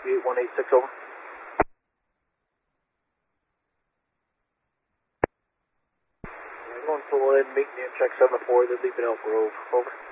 Whiskey 1860. Going full in, meeting in check 7-4, they're leaving Elk Grove, folks.